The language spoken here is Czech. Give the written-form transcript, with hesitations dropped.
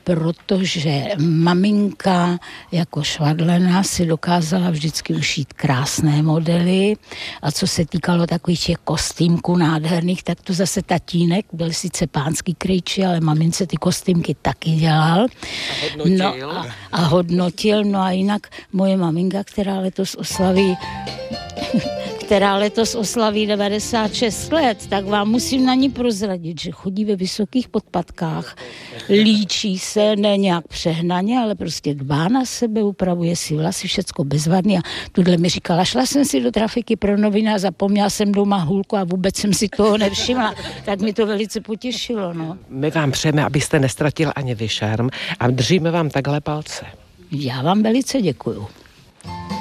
protože maminka jako švadlena si dokázala vždycky ušít krásné modely a co se týkalo takových těch kostýmků nádherných, tak to zase tatínek, byl sice pánský krejči, ale mamince ty kostýmky taky dělal. A hodnotil. No a jinak moje maminka, která letos oslaví 96 let, tak vám musím na ní prozradit, že chodí ve vysokých podpatkách, líčí se, ne nějak přehnaně, ale prostě dbá na sebe, upravuje si vlasy, všecko bezvadný a tuhle mi říkala, šla jsem si do trafiky pro noviny a zapomněla jsem doma hůlku a vůbec jsem si toho nevšimla, tak mi to velice potěšilo, no. My vám přejeme, abyste nestratil ani vy šarm a držíme vám takhle palce. Já vám velice děkuju.